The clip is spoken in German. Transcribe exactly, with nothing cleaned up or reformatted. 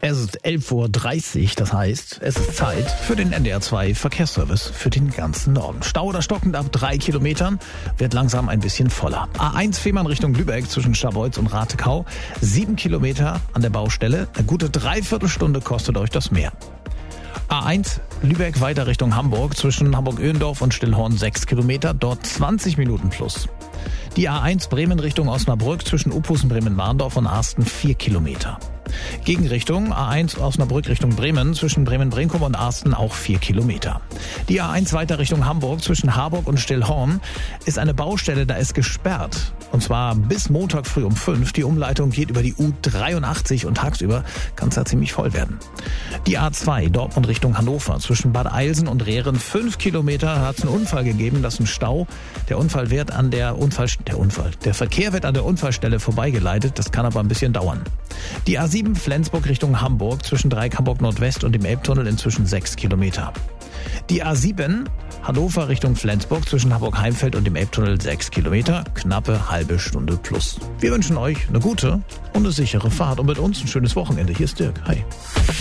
Es ist elf Uhr dreißig, das heißt, es ist Zeit für den N D R zwei Verkehrsservice für den ganzen Norden. Stau oder stockend ab drei Kilometern, wird langsam ein bisschen voller. A eins Fehmarn Richtung Lübeck zwischen Scharbeutz und Ratekau, sieben Kilometer an der Baustelle, eine gute Dreiviertelstunde kostet euch das mehr. A eins Lübeck weiter Richtung Hamburg zwischen Hamburg-Öhendorf und Stillhorn sechs Kilometer, dort zwanzig Minuten plus. Die A eins Bremen Richtung Osnabrück zwischen Uphusen, Bremen-Warndorf und Arsten vier Kilometer. Gegenrichtung A eins Osnabrück Richtung Bremen zwischen Bremen-Brinkum und Arsten auch vier Kilometer. Die A eins weiter Richtung Hamburg zwischen Harburg und Stillhorn ist eine Baustelle, da ist gesperrt. Und zwar bis Montag früh um fünf. Die Umleitung geht über die U dreiundachtzig und tagsüber kann es da ziemlich voll werden. Die A zwei Dortmund Richtung Hannover zwischen Bad Eilsen und Rehren fünf Kilometer hat es einen Unfall gegeben, das ist ein Stau. Der Unfall wird an der Unfall, der Unfall, der Verkehr wird an der Unfallstelle vorbeigeleitet, das kann aber ein bisschen dauern. Die A sieben Flensburg Richtung Hamburg zwischen Dreieck Hamburg Nordwest und dem Elbtunnel inzwischen sechs Kilometer. Die A sieben Hannover Richtung Flensburg zwischen Hamburg-Heimfeld und dem Elbtunnel sechs Kilometer, knappe halbe Stunde plus. Wir wünschen euch eine gute und eine sichere Fahrt und mit uns ein schönes Wochenende. Hier ist Dirk. Hi.